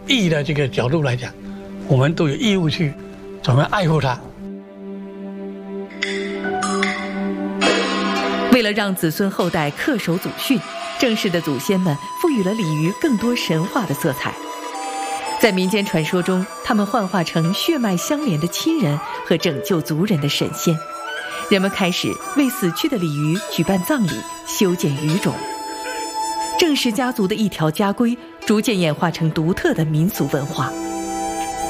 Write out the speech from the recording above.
义的这个角度来讲，我们都有义务去怎么爱护它。 为了让子孙后代恪守祖训，郑氏的祖先们赋予了鲤鱼更多神话的色彩。在民间传说中，他们幻化成血脉相连的亲人和拯救族人的神仙。人们开始为死去的鲤鱼举办葬礼，修建鱼冢。郑氏家族的一条家规逐渐演化成独特的民俗文化。